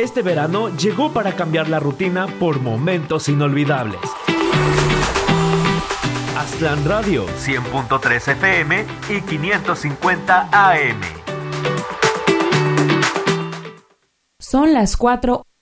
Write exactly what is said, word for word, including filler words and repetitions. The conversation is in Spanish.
Este verano llegó para cambiar la rutina por momentos inolvidables. Aztlán Radio, cien punto tres F M y quinientos cincuenta A M. Son las cuatro.